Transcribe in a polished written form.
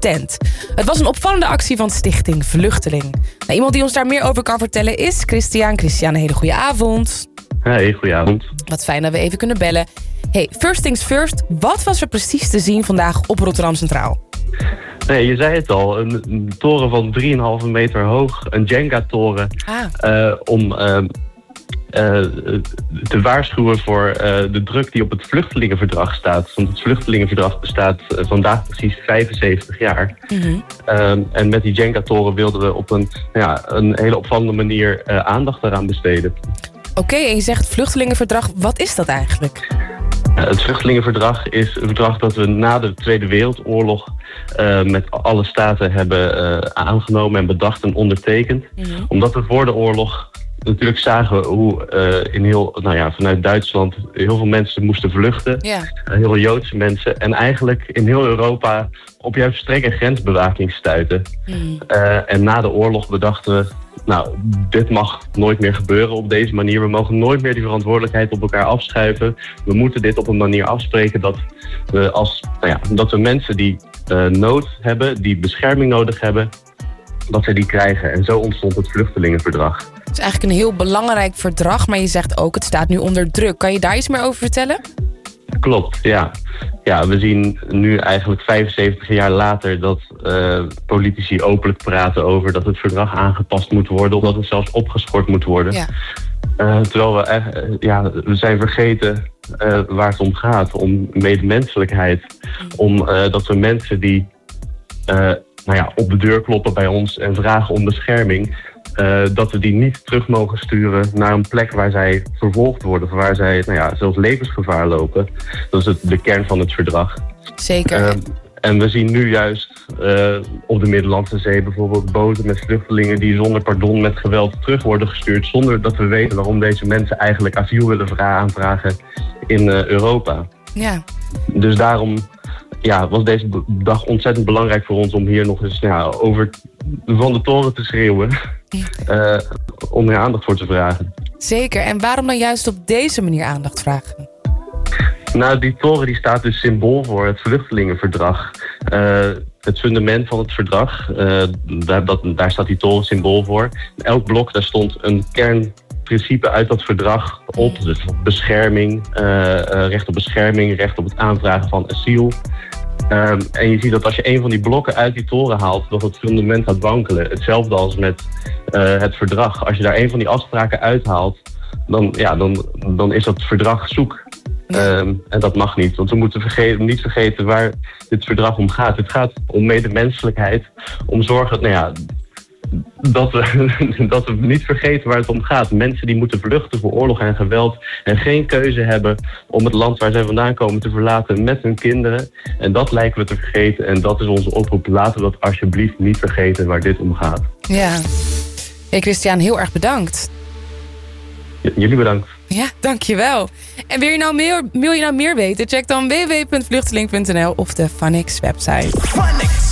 tent. Het was een opvallende actie van Stichting Vluchteling. Nou, iemand die ons daar meer over kan vertellen is Christian. Christian, een hele goede avond. Hey, goedenavond. Wat fijn dat we even kunnen bellen. Hey, first things first, wat was er precies te zien vandaag op Rotterdam Centraal? Nee, je zei het al, een toren van 3,5 meter hoog, een Jenga-toren, om te waarschuwen voor de druk die op het vluchtelingenverdrag staat. Want het vluchtelingenverdrag bestaat vandaag precies 75 jaar. Mm-hmm. En met die Jenga-toren wilden we op een hele opvallende manier aandacht eraan besteden. Oké, en je zegt het vluchtelingenverdrag, wat is dat eigenlijk? Het vluchtelingenverdrag is een verdrag dat we na de Tweede Wereldoorlog met alle staten hebben aangenomen en bedacht en ondertekend. Mm-hmm. Omdat we voor de oorlog natuurlijk zagen hoe vanuit Duitsland heel veel mensen moesten vluchten. Yeah. Heel veel Joodse mensen. En eigenlijk in heel Europa op juist strenge grensbewaking stuiten. Mm. En na de oorlog bedachten we, dit mag nooit meer gebeuren op deze manier. We mogen nooit meer die verantwoordelijkheid op elkaar afschuiven. We moeten dit op een manier afspreken dat we mensen die nood hebben, die bescherming nodig hebben, dat ze die krijgen. En zo ontstond het vluchtelingenverdrag. Het is eigenlijk een heel belangrijk verdrag, maar je zegt ook, het staat nu onder druk. Kan je daar iets meer over vertellen? Klopt, ja. Ja, we zien nu eigenlijk 75 jaar later dat politici openlijk praten over dat het verdrag aangepast moet worden of dat het zelfs opgeschort moet worden. Ja. Terwijl we zijn vergeten waar het om gaat, om medemenselijkheid. Om dat we mensen die op de deur kloppen bij ons en vragen om bescherming, dat we die niet terug mogen sturen naar een plek waar zij vervolgd worden, of waar zij zelfs levensgevaar lopen. Dat is de kern van het verdrag. Zeker. En we zien nu juist op de Middellandse Zee bijvoorbeeld boten met vluchtelingen die zonder pardon met geweld terug worden gestuurd, zonder dat we weten waarom deze mensen eigenlijk asiel willen aanvragen in Europa. Ja. Dus daarom was deze dag ontzettend belangrijk voor ons om hier nog eens over van de toren te schreeuwen. Om hier aandacht voor te vragen. Zeker. En waarom dan juist op deze manier aandacht vragen? Die toren die staat dus symbool voor het vluchtelingenverdrag. Het fundament van het verdrag, daar staat die toren symbool voor. Elk blok, daar stond een kernprincipe uit dat verdrag op. Dus bescherming, recht op bescherming, recht op het aanvragen van asiel. En je ziet dat als je een van die blokken uit die toren haalt, dat het fundament gaat wankelen. Hetzelfde als met het verdrag. Als je daar een van die afspraken uithaalt, dan is dat verdrag zoek. En dat mag niet, want we moeten niet vergeten waar dit verdrag om gaat. Het gaat om medemenselijkheid, om zorgen dat we niet vergeten waar het om gaat. Mensen die moeten vluchten voor oorlog en geweld en geen keuze hebben om het land waar zij vandaan komen te verlaten met hun kinderen. En dat lijken we te vergeten en dat is onze oproep. Laten we dat alsjeblieft niet vergeten waar dit om gaat. Ja. Hey Christian, heel erg bedankt. Jullie bedankt. Ja, dankjewel. En wil je nou meer weten? Check dan www.vluchteling.nl of de Funix website. Funix.